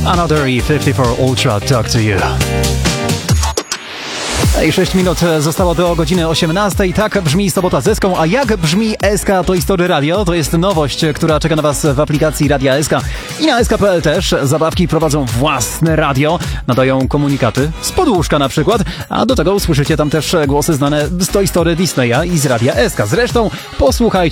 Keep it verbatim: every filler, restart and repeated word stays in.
Another E pięćdziesiąt cztery Ultra Talk to You. I sześć minut zostało do godziny osiemnastej. Tak brzmi Sobota z Eską. A jak brzmi S K to History Radio? To jest nowość, która czeka na Was w aplikacji Radia S K. I na S K kropka p l też. Zabawki prowadzą własne radio. Nadają komunikaty z podłóżka na przykład. A do tego usłyszycie tam też głosy znane z Toy Story Disneya i z Radia S K. Zresztą posłuchajcie